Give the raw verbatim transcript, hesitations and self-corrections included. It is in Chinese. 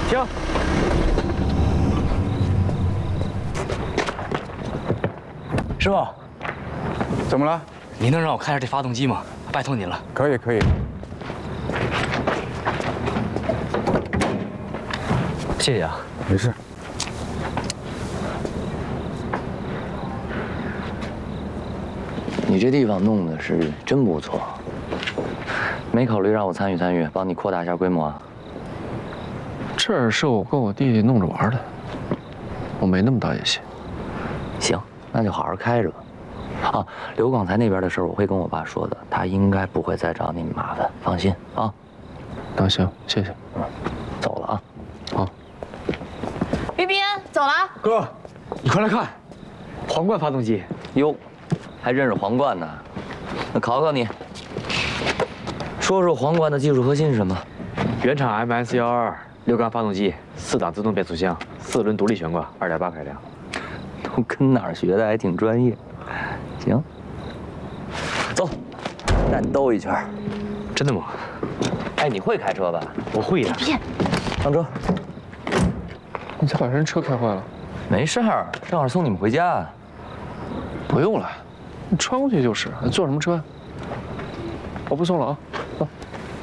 停！师傅， 怎么了？ 你能让我看一下这发动机吗？拜托您了。 可以，可以。 谢谢啊。 没事。 你这地方弄的是真不错，没考虑让我参与参与，帮你扩大一下规模啊？ 这儿是我跟我弟弟弄着玩的，我没那么大野心。 行，那就好好开着吧。啊，刘广才那边的事儿我会跟我爸说的，他应该不会再找你麻烦，放心啊。 那行，谢谢。 嗯，走了啊。 好。 于斌，走了。 哥，你快来看，皇冠发动机。 哟，还认识皇冠呢？那考考你，说说皇冠的技术核心是什么？ 原厂 M S 幺二六缸发动机，四档自动变速箱，四轮独立悬挂，二点八开量。 都跟哪儿学的？还挺专业。行，走，带你兜一圈。 真的吗？ 哎，你会开车吧？ 我会的。 别， 上车。 你才把人车开坏了。 没事儿，正好送你们回家。 不用了，你穿过去就是。坐什么车呀？我不送了啊，走。